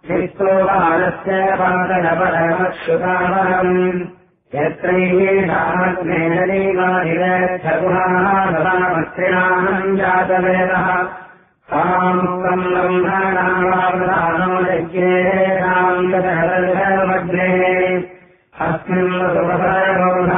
निस्तोपानस्य पादनपरमश्रुतावहम् यत्रैषाग्नेयनीगानिरक्षगुणामत्रिणाम् जातवेदः तामुक्तम् ब्रह्मणावावधानो यज्ञेनाम् गतहरमग्ने अस्मिन् सुभसरोध